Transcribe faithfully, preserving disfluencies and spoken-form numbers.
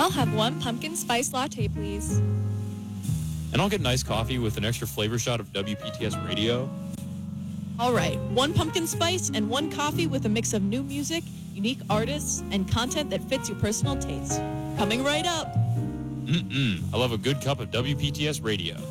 I'll have one pumpkin spice latte, please. And I'll get an iced coffee with an extra flavor shot of W P T S Radio. All right, one pumpkin spice and one coffee with a mix of new music, unique artists, and content that fits your personal taste. Coming right up. Mm-mm. I love a good cup of W P T S Radio.